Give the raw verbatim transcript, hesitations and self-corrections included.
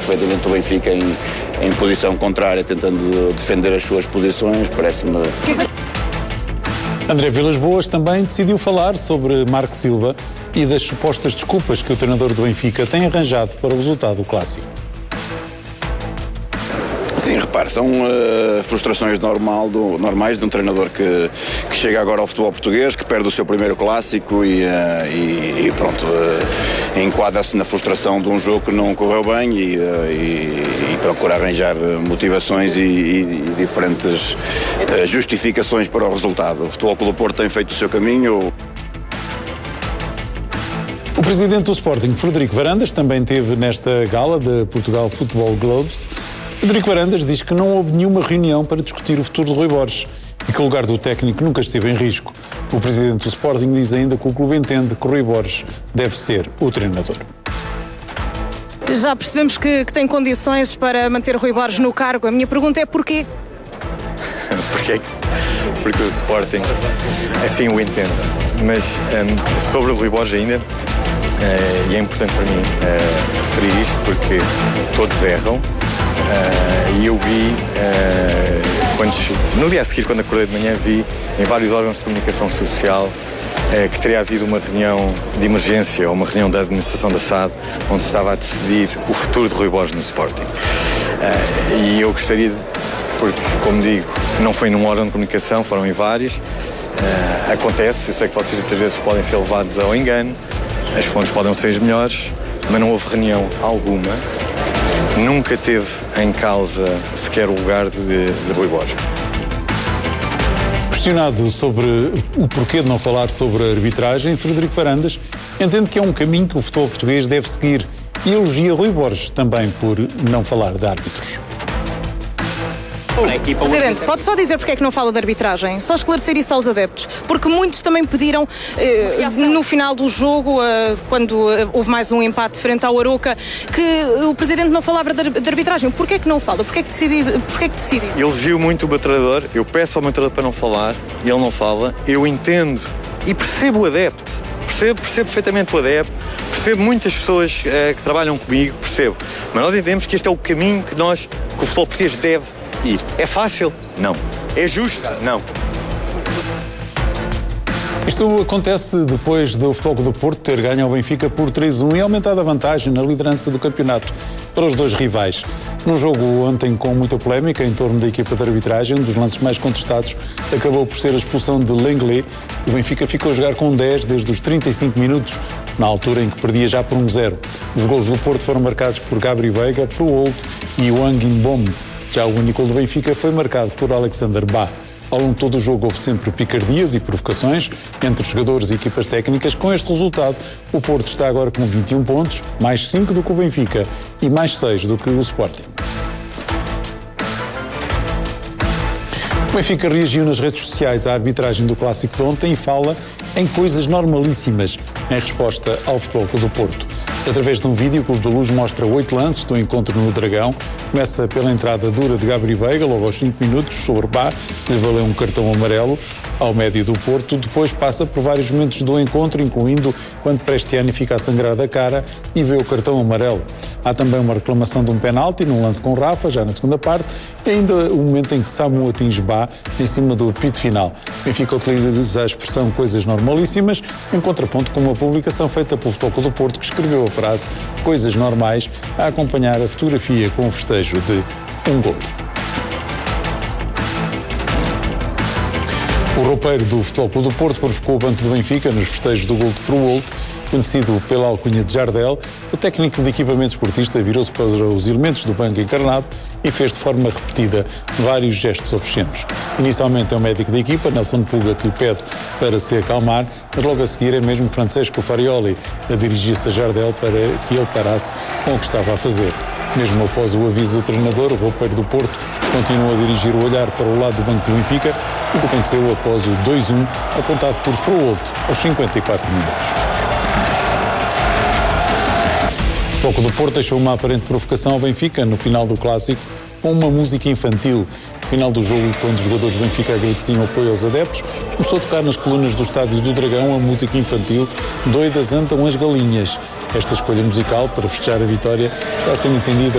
perfeitamente o Benfica em, em posição contrária, tentando defender as suas posições, parece-me... André Vilas-Boas também decidiu falar sobre Marco Silva e das supostas desculpas que o treinador do Benfica tem arranjado para o resultado do clássico. Sim, repare, são uh, frustrações normal do, normais de um treinador que, que chega agora ao futebol português, que perde o seu primeiro clássico e, uh, e, e pronto, uh, enquadra-se na frustração de um jogo que não correu bem e, uh, e, e procura arranjar motivações e, e, e diferentes uh, justificações para o resultado. O Futebol Clube do Porto tem feito o seu caminho. O presidente do Sporting, Frederico Varandas, também esteve nesta gala da Portugal Football Globes. Frederico Varandas diz que não houve nenhuma reunião para discutir o futuro de Rui Borges e que o lugar do técnico nunca esteve em risco. O presidente do Sporting diz ainda que o clube entende que Rui Borges deve ser o treinador. Já percebemos que, que tem condições para manter Rui Borges no cargo. A minha pergunta é porquê? Porquê? Porque o Sporting assim o entende. Mas um, sobre o Rui Borges ainda, uh, e é importante para mim uh, referir isto porque todos erram. Uh, e eu vi, uh, quando, no dia a seguir, quando acordei de manhã, vi em vários órgãos de comunicação social uh, que teria havido uma reunião de emergência ou uma reunião da administração da S A D onde se estava a decidir o futuro de Rui Borges no Sporting. Uh, e eu gostaria, de, porque, como digo, não foi num órgão de comunicação, foram em vários. Uh, acontece, eu sei que vocês muitas vezes podem ser levados ao engano, as fontes podem ser as melhores, mas não houve reunião alguma. Nunca teve em causa sequer o lugar de, de Rui Borges. Questionado sobre o porquê de não falar sobre a arbitragem, Frederico Varandas entende que é um caminho que o futebol português deve seguir e elogia Rui Borges também por não falar de árbitros. Presidente, pode só dizer porque é que não fala de arbitragem? Só esclarecer isso aos adeptos. Porque muitos também pediram, eh, no final do jogo, eh, quando eh, houve mais um empate frente ao Aroca, que o Presidente não falava de, de arbitragem. Porquê é que não fala? Porquê é que decidi? Porquê é que decidi? Eu elogio muito o meu treinador, eu peço ao meu treinador para não falar, e ele não fala. Eu entendo e percebo o adepto. Percebo, percebo perfeitamente o adepto, percebo muitas pessoas eh, que trabalham comigo, percebo. Mas nós entendemos que este é o caminho que nós, que o futebol português deve ir. É fácil? Não. É justo? Não. Isto acontece depois do Futebol Clube do Porto ter ganho ao Benfica por três a um e aumentado a vantagem na liderança do campeonato para os dois rivais. Num jogo ontem com muita polémica em torno da equipa de arbitragem, um dos lances mais contestados acabou por ser a expulsão de Lenglet. O Benfica ficou a jogar com dez desde os trinta e cinco minutos, na altura em que perdia já por um zero. Os golos do Porto foram marcados por Gabri Veiga, Fruholt e Wang Inbom. Já o único gol do Benfica foi marcado por Alexander Ba. Ao longo de todo o jogo houve sempre picardias e provocações entre os jogadores e equipas técnicas. Com este resultado, o Porto está agora com vinte e um pontos, mais cinco do que o Benfica e mais seis do que o Sporting. O Benfica reagiu nas redes sociais à arbitragem do clássico de ontem e fala em coisas normalíssimas em resposta ao Futebol Clube do Porto. Através de um vídeo, o Clube da Luz mostra oito lances do encontro no Dragão. Começa pela entrada dura de Gabri Veiga, logo aos cinco minutos, sobre Bá, que lhe valeu um cartão amarelo ao médio do Porto. Depois passa por vários momentos do encontro, incluindo quando Prestiani fica a sangrar da cara e vê o cartão amarelo. Há também uma reclamação de um penalti num lance com Rafa, já na segunda parte, e ainda o momento em que Samu atinge Bá em cima do apito final. Benfica utiliza a expressão coisas normalíssimas, em contraponto com uma publicação feita pelo Futebol Clube do Porto que escreveu a frase coisas normais a acompanhar a fotografia com o festejo de um gol. O roupeiro do Futebol Clube do Porto provocou o banco do Benfica nos festejos do gol de Fruholt. Conhecido pela alcunha de Jardel, o técnico de equipamento esportista virou-se para os elementos do banco encarnado e fez de forma repetida vários gestos obscenos. Inicialmente é o médico da equipa, Nelson Pulga, que lhe pede para se acalmar, mas logo a seguir é mesmo Francesco Farioli a dirigir-se a Jardel para que ele parasse com o que estava a fazer. Mesmo após o aviso do treinador, o roupeiro do Porto continua a dirigir o olhar para o lado do banco do Benfica, o que aconteceu após o dois a um apontado por Fruholt aos cinquenta e quatro minutos. O Futebol Clube do Porto deixou uma aparente provocação ao Benfica no final do clássico com uma música infantil. No final do jogo, quando os jogadores do Benfica agradeciam o apoio aos adeptos, começou a tocar nas colunas do Estádio do Dragão a música infantil Doidas Andam as Galinhas. Esta escolha musical para festejar a vitória está a ser entendida